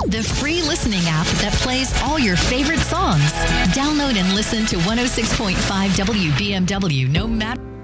the free listening app that plays all your favorite songs. Download and listen to 106.5 WBMW no matter